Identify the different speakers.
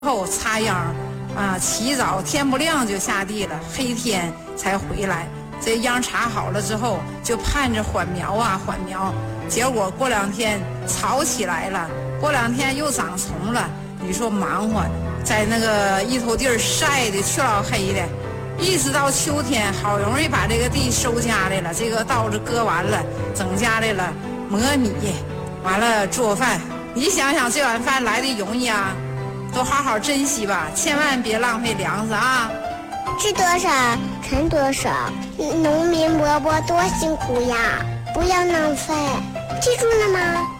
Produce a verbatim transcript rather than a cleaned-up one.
Speaker 1: 后插秧啊，起早天不亮就下地了，黑天才回来。这秧插好了之后，就盼着缓苗啊缓苗，结果过两天草起来了，过两天又长虫了。你说忙活，在那个一头地儿晒的去老黑的，一直到秋天，好容易把这个地收家来了，这个稻子割完了，整家来了磨米，完了做饭。你想想这碗饭来的容易啊，都好好珍惜吧，千万别浪费粮食啊！
Speaker 2: 吃多少存多少，农民伯伯多辛苦呀，不要浪费，记住了吗？